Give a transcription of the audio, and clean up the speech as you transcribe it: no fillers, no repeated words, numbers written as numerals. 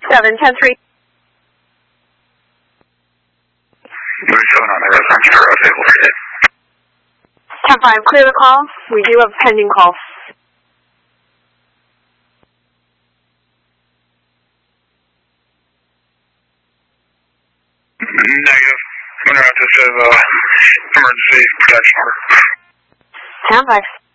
710-3. 37 on the reference for vehicle hit. 10-5, clear the call. We do have a pending call. Negative. I'm going to have to say emergency protection order. 10-5.